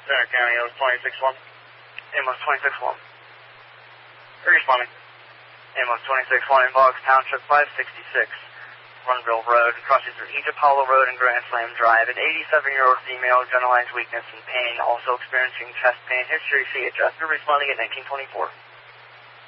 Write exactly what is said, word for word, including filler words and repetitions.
Center County, O twenty-six one. Amos twenty-six one. Responding. Amos twenty-six one in Boggs Township, five sixty-six Runville Road, crosses through Egypt Hollow Road and Grand Slam Drive. An eighty-seven-year-old female, generalized weakness and pain, also experiencing chest pain. History C H S. You're responding at nineteen twenty-four.